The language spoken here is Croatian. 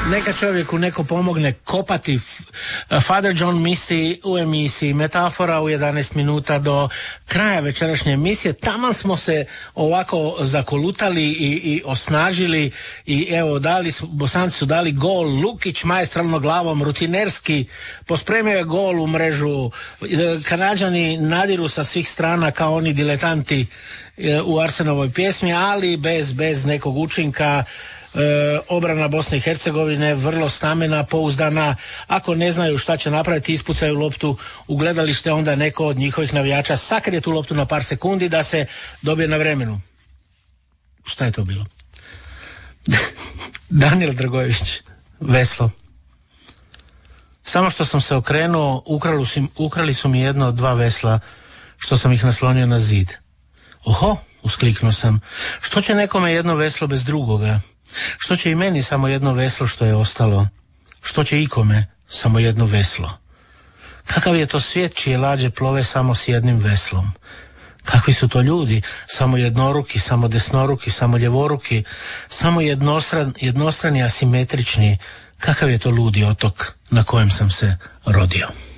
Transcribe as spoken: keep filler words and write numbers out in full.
Neka čovjeku neko pomogne kopati. Father John Misty u emisiji Metafora u jedanaest minuta do kraja večerašnje emisije. Tamo smo se ovako zakolutali i, i osnažili i evo dali, Bosanci su dali gol. Lukić maestralno glavom, rutinerski pospremio je gol u mrežu. Kanađani nadiru sa svih strana kao oni diletanti u Arsenovoj pjesmi, ali bez, bez nekog učinka. E, obrana Bosne i Hercegovine vrlo stamena, pouzdana. Ako ne znaju šta će napraviti, ispucaju loptu u gledalište, onda neko od njihovih navijača sakrije tu loptu na par sekundi da se dobije na vremenu. Šta je to bilo? Daniel Dragojević, veslo. Samo što sam se okrenuo, ukrali su, ukrali su mi jedno od dva vesla što sam ih naslonio na zid. Oho, uskliknuo sam. Što će nekome jedno veslo bez drugoga? Što će i meni samo jedno veslo što je ostalo? Što će ikome samo jedno veslo? Kakav je to svijet čije lađe plove samo s jednim veslom? Kakvi su to ljudi? Samo jednoruki, samo desnoruki, samo ljevoruki, samo jednostran, jednostrani asimetrični. Kakav je to ludi otok na kojem sam se rodio?